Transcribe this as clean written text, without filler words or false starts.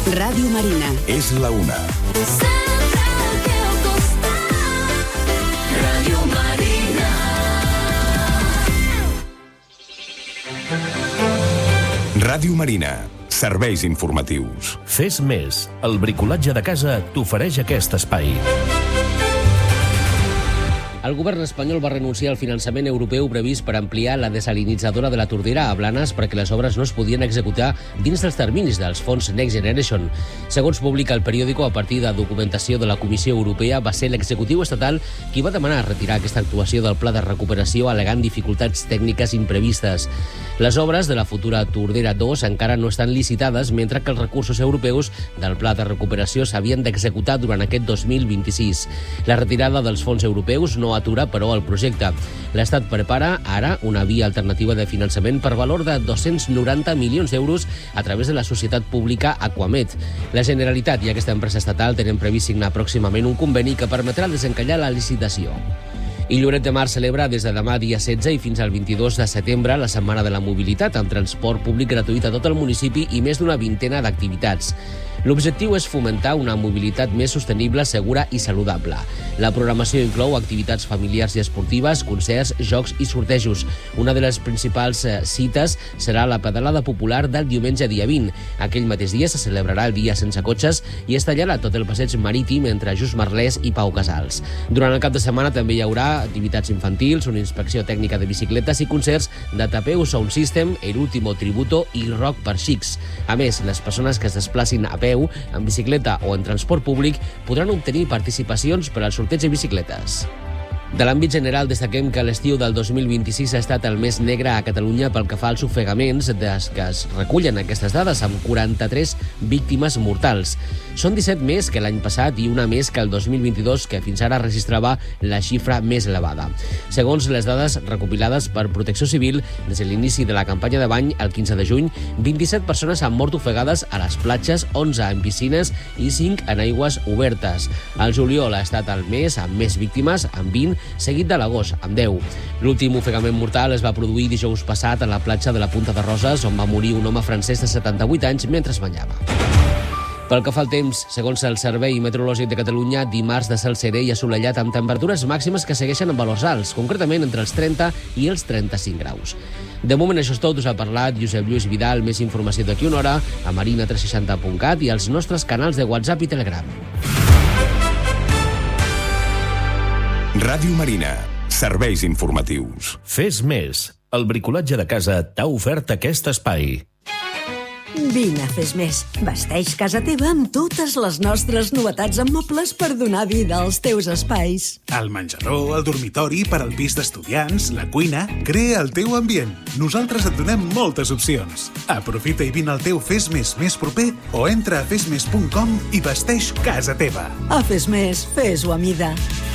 Ràdio Marina. És la una. Sempre al teu costat. Ràdio Marina. Ràdio Marina. Serveis informatius. Fes més. El bricolatge de casa t'ofereix aquest espai. El govern espanyol va renunciar al finançament europeu previst per ampliar la desalinitzadora de la Tordera a Blanes perquè les obres no es podien executar dins dels terminis dels fons Next Generation. Segons publica el periòdico, a partir de documentació de la Comissió Europea, va ser l'executiu estatal qui va demanar retirar aquesta actuació del pla de recuperació al·legant dificultats tècniques imprevistes. Les obres de la futura Tordera 2 encara no estan licitades, mentre que els recursos europeus del pla de recuperació s'havien d'executar durant aquest 2026. La retirada dels fons europeus no atura, però, el projecte. L'Estat prepara ara una via alternativa de finançament per valor de 290 milions d'euros a través de la societat pública Aquamet. La Generalitat i aquesta empresa estatal tenen previst signar pròximament un conveni que permetrà desencallar la licitació. I Lloret de Mar celebra des de demà dia 16 i fins al 22 de setembre la Setmana de la Mobilitat, amb transport públic gratuït a tot el municipi i més d'una vintena d'activitats. L'objectiu és fomentar una mobilitat més sostenible, segura i saludable. La programació inclou activitats familiars i esportives, concerts, jocs i sortejos. Una de les principals cites serà la pedalada popular del diumenge dia 20. Aquell mateix dia se celebrarà el dia sense cotxes i es tallarà tot el passeig marítim entre Just Merlès i Pau Casals. Durant el cap de setmana també hi haurà activitats infantils, una inspecció tècnica de bicicletes i concerts de Tapeu Sound System, El Último Tributo i Rock per Xics. A més, les persones que es desplacin a peu, en bicicleta o en transport públic, podran obtenir participacions per al sorteig de bicicletes. De l'àmbit general, destaquem que l'estiu del 2026 ha estat el més negre a Catalunya pel que fa als ofegaments des que es recullen aquestes dades, amb 43 víctimes mortals. Són 17 més que l'any passat i una més que el 2022, que fins ara registrava la xifra més elevada. Segons les dades recopilades per Protecció Civil, des de l'inici de la campanya de bany, el 15 de juny, 27 persones han mort ofegades a les platges, 11 en piscines i 5 en aigües obertes. El juliol ha estat el mes amb més víctimes, amb 20, seguit de l'agost, amb 10. L'últim ofegament mortal es va produir dijous passat a la platja de la Punta de Roses, on va morir un home francès de 78 anys mentre es banyava. Pel que fa al temps, segons el Servei Meteorològic de Catalunya, dimarts de cel serè i assolellat amb temperatures màximes que segueixen en valors alts, concretament entre els 30 i els 35 graus. De moment això és tot, us ha parlat Josep Lluís Vidal. Més informació d'aquí una hora a marina360.cat i als nostres canals de WhatsApp i Telegram. Ràdio Marina. Serveis informatius. Fes més. El bricolatge de casa t'ha ofert aquest espai. Vine a Fes Més. Vesteix casa teva amb totes les nostres novetats en mobles per donar vida als teus espais. El menjador, el dormitori, per al pis d'estudiants, la cuina... Crea el teu ambient. Nosaltres et donem moltes opcions. Aprofita i vine al teu Fes Més més proper o entra a fesmes.com i vesteix casa teva. A Fes Més, fes-ho a mida.